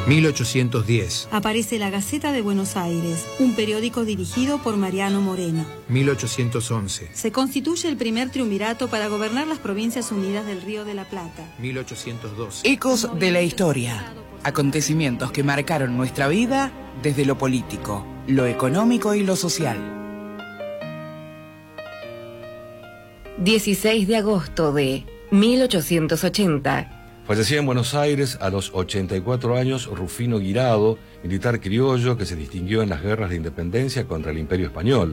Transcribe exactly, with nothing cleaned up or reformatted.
mil ochocientos diez. Aparece la Gaceta de Buenos Aires, un periódico dirigido por Mariano Moreno. mil ochocientos once. Se constituye el primer triunvirato para gobernar las Provincias Unidas del Río de la Plata. mil ochocientos doce. Ecos de la historia. Acontecimientos que marcaron nuestra vida desde lo político, lo económico y lo social. dieciséis de agosto de mil ochocientos ochenta. Fallecía en Buenos Aires a los ochenta y cuatro años Rufino Guirado, militar criollo que se distinguió en las guerras de independencia contra el Imperio Español.